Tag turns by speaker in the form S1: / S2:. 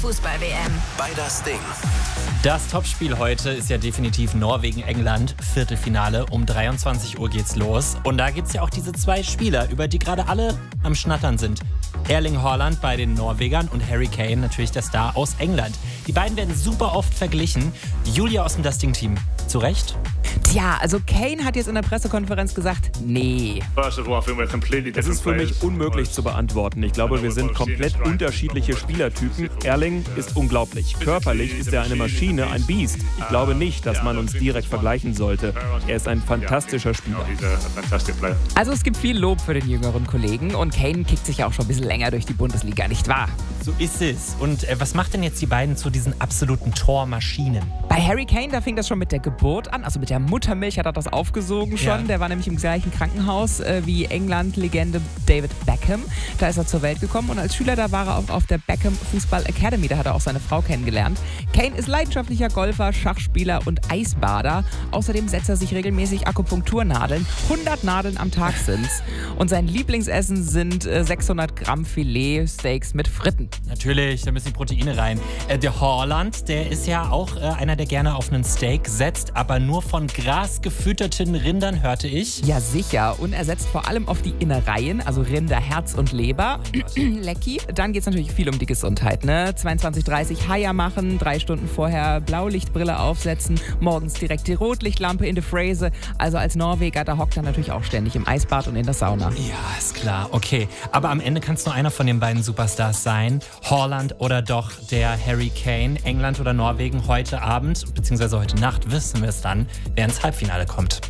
S1: Fußball-WM.
S2: Bei das Ding.
S3: Das Topspiel heute ist ja definitiv Norwegen-England, Viertelfinale. Um 23 Uhr geht's los. Und da gibt's ja auch diese zwei Spieler, über die gerade alle am Schnattern sind. Erling Haaland bei den Norwegern und Harry Kane, natürlich der Star aus England. Die beiden werden super oft verglichen. Julia aus dem Das Ding-Team, zu Recht?
S4: Tja, also Kane hat jetzt in der Pressekonferenz gesagt, nee.
S5: Das ist für mich unmöglich zu beantworten. Ich glaube, wir sind komplett unterschiedliche Spielertypen. Erling ist unglaublich. Körperlich ist er eine Maschine, ein Biest. Ich glaube nicht, dass man uns direkt vergleichen sollte. Er ist ein fantastischer Spieler.
S4: Also es gibt viel Lob für den jüngeren Kollegen und Kane kickt sich ja auch schon ein bisschen länger durch die Bundesliga, nicht wahr?
S3: So ist es. Und was macht denn jetzt die beiden zu diesen absoluten Tormaschinen?
S4: Bei Harry Kane, da fing das schon mit der Geburt an, also mit der Muttermilch hat er das aufgesogen schon.
S3: Ja.
S4: Der war nämlich im gleichen Krankenhaus wie England-Legende David Beckham. Da ist er zur Welt gekommen und als Schüler, da war er auch auf der Beckham Fußball Academy. Da hat er auch seine Frau kennengelernt. Kane ist leidenschaftlicher Golfer, Schachspieler und Eisbader. Außerdem setzt er sich regelmäßig Akupunkturnadeln. 100 Nadeln am Tag sind's. Und sein Lieblingsessen sind 600 Gramm Filetsteaks mit Fritten.
S3: Natürlich, da müssen die Proteine rein. Der Haaland, der ist ja auch einer, der gerne auf einen Steak setzt, aber nur von grasgefütterten Rindern, hörte ich.
S4: Ja, sicher. Und er setzt vor allem auf die Innereien, also Rinder, Herz und Leber. Lecki. Dann geht es natürlich viel um die Gesundheit, ne? 22:30 Haia machen, 3 Stunden vorher Blaulichtbrille aufsetzen, morgens direkt die Rotlichtlampe in die Fräse. Also als Norweger, da hockt er natürlich auch ständig im Eisbad und in der Sauna.
S3: Ja, ist klar. Okay, aber am Ende kann es nur einer von den beiden Superstars sein. Haaland oder doch der Harry Kane. England oder Norwegen heute Abend, beziehungsweise heute Nacht wissen wir es dann, wer ins Halbfinale kommt.